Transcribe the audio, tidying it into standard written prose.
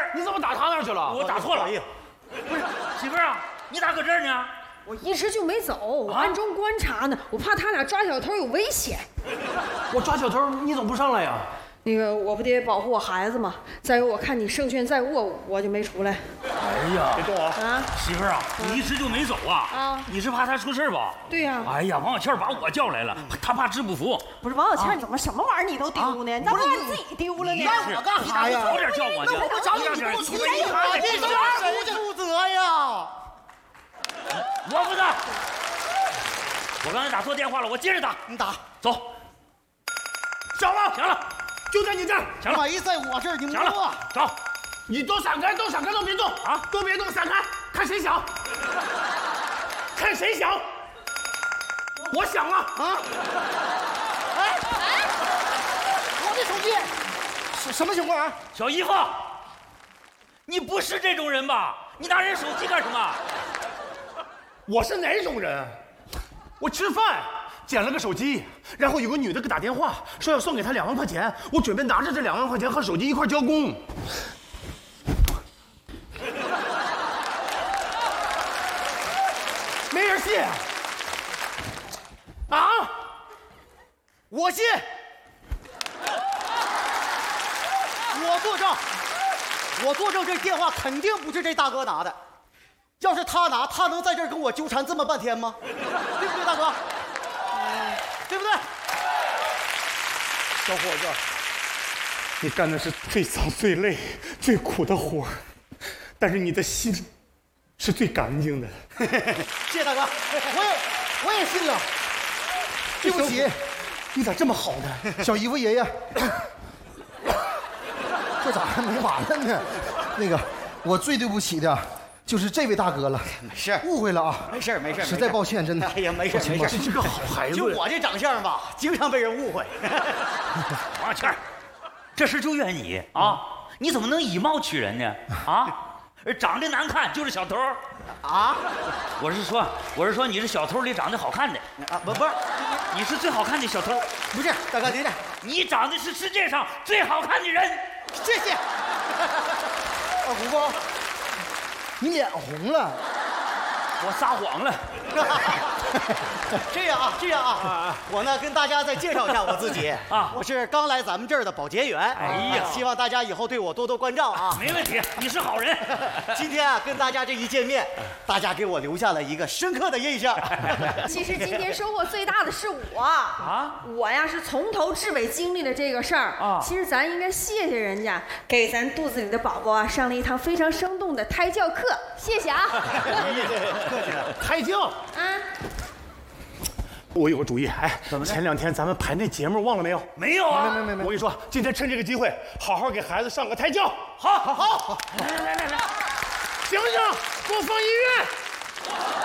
你怎么打他那儿去了？ 我打错了。不是媳妇儿啊，你咋搁这儿呢？ 我一直就没走，我暗中观察呢，我怕他俩抓小偷有危险。 我抓小偷，你怎么不上来呀？ 那个我不得保护我孩子吗？再有我看你胜券在握，我就没出来。 哎呀， 别动我啊！媳妇儿啊，你一直就没走啊？ 啊， 你是怕他出事吧？ 对呀。 哎呀，王小倩把我叫来了，他怕治不服。 不是王小倩，怎么什么玩意儿你都丢呢？你咋不把自己丢了呢？ 让我干啥呀？早点叫我呢！ 我找你不出来呀！ 你谁负责呀？ 我负责。我刚才打错电话了，我接着打。 你打， 走。 响了， 行了， 就在你这儿。 行了， 没在我这儿，你行了，走。 你都闪开，都闪开，都别动啊！都别动，闪开，看谁响，看谁响。我响了啊！ 哎，我的手机，什么情况啊？ 小姨夫，你不是这种人吧？你拿人手机干什么？ 我是哪种人？我吃饭捡了个手机，然后有个女的给打电话说要送给她2万块钱，我准备拿着这2万块钱和手机一块交工。没人信啊！ 我信，我作证，这电话肯定不是这大哥拿的。要是他拿，他能在这儿跟我纠缠这么半天吗？对不对，大哥？对不对？ 小伙子，你干的是最脏、最累、最苦的活，但是你的心是最干净的。 谢谢大哥，我也信了。对不起， 你咋这么好呢？ 小姨夫爷爷，这咋还没完了呢？那个，我最对不起的就是这位大哥了。 没事， 误会了啊。 没事， 实在抱歉，真的。 哎呀，没事。 这是个好孩子。 就我这长相吧，经常被人误会。 王小倩，这事就怨你啊！你怎么能以貌取人呢？啊，长得难看就是小偷啊！ 我是说你是小偷里长得好看的啊！不是， 你是最好看的小偷。 不是，大哥您这， 你长得是世界上最好看的人。 谢谢。 二胡子，你脸红了。 我撒谎了。 这样啊，我呢跟大家再介绍一下我自己啊， 我是刚来咱们这儿的保洁员。 哎呀， 希望大家以后对我多多关照啊。 没问题，你是好人。 今天啊跟大家这一见面，大家给我留下了一个深刻的印象。 其实今天收获最大的是我啊，我呀是从头至尾经历了这个事儿啊。其实咱应该谢谢人家，给咱肚子里的宝宝啊上了一堂非常生动的胎教课，谢谢啊。 胎教啊。我有个主意，哎，前2天咱们排那节目忘了没有？ 没有啊， 没。 我跟你说，今天趁这个机会，好好给孩子上个胎教。 好，来， 醒醒，给我放音乐。